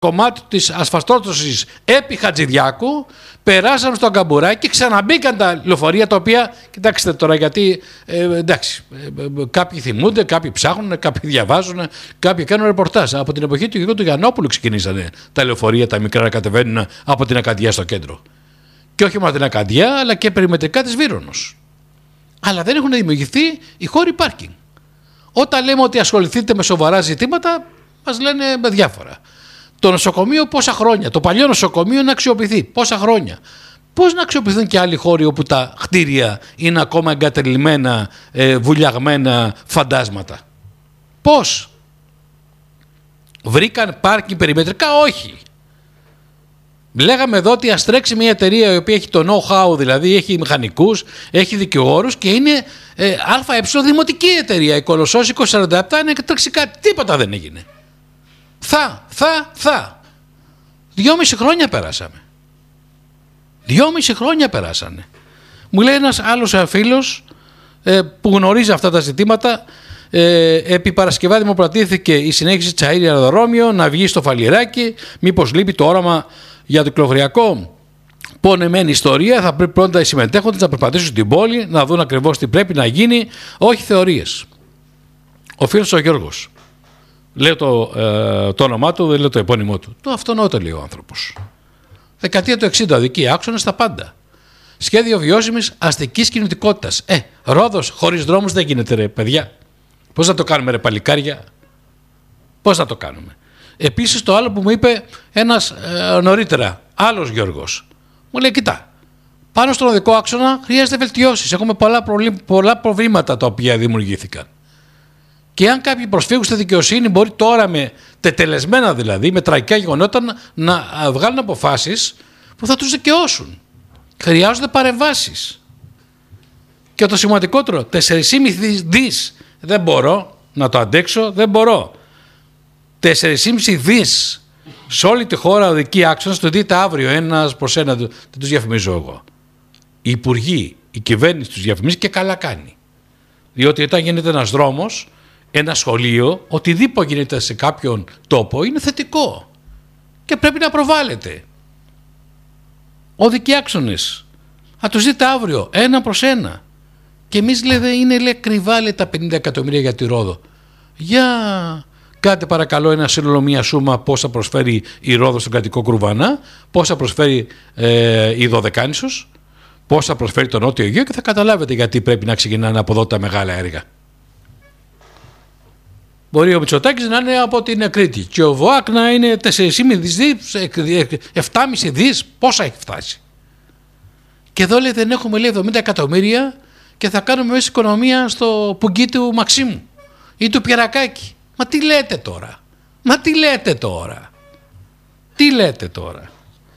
κομμάτι της ασφαλτόδρομης επί Χατζηδιάκου, περάσαμε στον Καμπουράκι και ξαναμπήκαν τα λεωφορεία τα οποία, κοιτάξτε τώρα, γιατί εντάξει, κάποιοι θυμούνται, κάποιοι ψάχνουν, κάποιοι διαβάζουν, κάποιοι κάνουν ρεπορτάζ. Από την εποχή του Γιώργου του Γιαννόπουλου ξεκινήσανε τα λεωφορεία τα μικρά να κατεβαίνουν από την Ακαντιά στο κέντρο. Και όχι μόνο την Ακαντιά, αλλά και περιμετρικά της Βύρωνος. Αλλά δεν έχουν δημιουργηθεί οι χώροι πάρκινγκ. Όταν λέμε ότι ασχοληθείτε με σοβαρά ζητήματα, μας λένε με διάφορα. Το νοσοκομείο πόσα χρόνια, το παλιό νοσοκομείο να αξιοποιηθεί πόσα χρόνια. Πώς να αξιοποιηθούν και άλλοι χώροι όπου τα κτίρια είναι ακόμα εγκατελειμμένα, βουλιαγμένα φαντάσματα. Πώς? Βρήκαν πάρκινγκ περιμετρικά? Όχι. Λέγαμε εδώ ότι ας τρέξει μια εταιρεία η οποία έχει το know-how, δηλαδή έχει μηχανικούς, έχει δικηγόρους και είναι ΑΕ δημοτική εταιρεία. Η Κολοσσός 2047 είναι τρέξει κάτι, τίποτα δεν έγινε. Θα. 2,5 χρόνια περάσαμε. 2,5 χρόνια περάσανε. Μου λέει ένας άλλος φίλος που γνωρίζει αυτά τα ζητήματα, επί Παρασκευά δημοπρατήθηκε η συνέχιση Τσαΐρι αεροδρόμιο, να βγει στο Φαλιράκι, μήπως λείπει το όραμα για το κυκλοφοριακό? Πονεμένη ιστορία, θα πρέπει πρώτα οι συμμετέχοντες να περπατήσουν στην πόλη, να δουν ακριβώς τι πρέπει να γίνει, όχι θεωρίες. Ο φίλος ο Γιώργος, λέω το όνομά του, δεν λέω το επώνυμό του. Το αυτονόητο λέει ο άνθρωπος. Δεκαετία του 60, οδικοί άξονες στα πάντα. Σχέδιο βιώσιμης αστικής κινητικότητας. Ρόδος χωρίς δρόμους δεν γίνεται, ρε παιδιά. Πώς να το κάνουμε, ρε παλικάρια? Πώς να το κάνουμε? Επίσης το άλλο που μου είπε ένας νωρίτερα, άλλος Γιώργος, μου λέει κοιτά, πάνω στον οδικό άξονα χρειάζεται βελτιώσεις. Έχουμε πολλά προβλήματα τα οποία δημιουργήθηκαν. Και αν κάποιοι προσφύγουν στη δικαιοσύνη, μπορεί τώρα με τετελεσμένα δηλαδή, με τραγικά γεγονότα, να βγάλουν αποφάσεις που θα τους δικαιώσουν. Χρειάζονται παρεμβάσεις. Και το σημαντικότερο, 4,5 δις δεν μπορώ να το αντέξω, δεν μπορώ. 4,5 δις σε όλη τη χώρα οδική άξονα, το δείτε αύριο ένας προς ένα, δεν τους διαφημίζω εγώ. Οι υπουργοί, η κυβέρνηση τους διαφημίζει και καλά κάνει. Διότι όταν γίνεται ένας δρόμος, ένα σχολείο, οτιδήποτε γίνεται σε κάποιον τόπο είναι θετικό και πρέπει να προβάλλεται. Οδικοί άξονες, θα τους δείτε αύριο ένα προς ένα. Και εμείς είναι κρυβά τα 50 εκατομμύρια για τη Ρόδο. Για κάντε παρακαλώ ένα σύνολο, μια σούμα πόσα προσφέρει η Ρόδο στον Κρατικό Κρουβανά, πόσα προσφέρει η Δωδεκάνησος, πόσα προσφέρει το Νότιο Αιγαίο και θα καταλάβετε γιατί πρέπει να ξεκινάνε από εδώ τα μεγάλα έργα. Μπορεί ο Μητσοτάκης να είναι από την Κρήτη και ο ΒΟΑΚ να είναι 4,5 δις, 7,5 δις, πόσα έχει φτάσει. Και εδώ λέει δεν έχουμε 70 εκατομμύρια και θα κάνουμε μέσα οικονομία στο πουγγί του Μαξίμου ή του Πιερακάκη. Μα τι λέτε τώρα.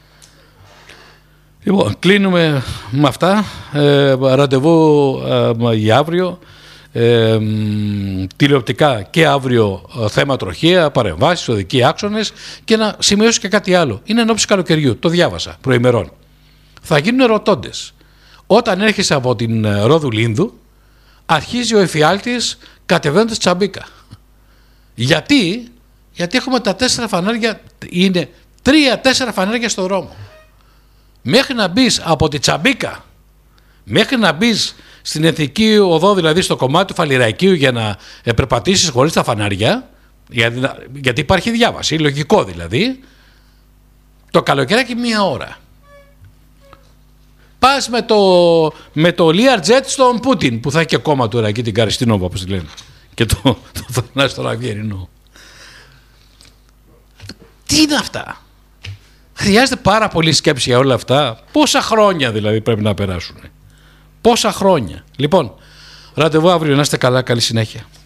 Λοιπόν, κλείνουμε με αυτά. Ραντεβού για αύριο. Τηλεοπτικά και αύριο θέμα τροχαία, παρεμβάσεις, οδικοί άξονες. Και να σημειώσω και κάτι άλλο. Είναι ενόψει καλοκαιριού, το διάβασα προημερών. Θα γίνουν ερωτώντες. Όταν έρχεσαι από την Ρόδου Λίνδου, αρχίζει ο εφιάλτης κατεβαίνοντας Τσαμπίκα. Γιατί έχουμε τα 4 φανάρια, είναι 3-4 φανάρια στο δρόμο. Μέχρι να μπεις από τη Τσαμπίκα, μέχρι να μπεις στην Εθνική Οδό, δηλαδή στο κομμάτι του Φαλιρακίου για να περπατήσεις χωρίς τα φανάρια, γιατί υπάρχει διάβαση, λογικό δηλαδή, το καλοκαιράκι 1 ώρα. Πας με το Learjet στον Πούτιν, που θα έχει και κόμμα τώρα εκεί την Καριστινόβα, όπως τη λένε, και το Θανάση τον Αβιερινό. Τι είναι αυτά? Χρειάζεται πάρα πολύ σκέψη για όλα αυτά. Πόσα χρόνια δηλαδή πρέπει να περάσουν? Πόσα χρόνια? Λοιπόν, ραντεβού αύριο, να είστε καλά, καλή συνέχεια.